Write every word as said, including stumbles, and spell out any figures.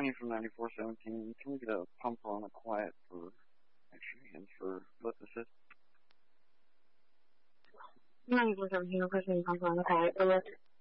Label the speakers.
Speaker 1: Tiny from ninety-four seventeen. Can we get a pumper on a quiet for extra hands for lift assist?
Speaker 2: ninety-four seventeen, requesting pumper on the quiet for lift.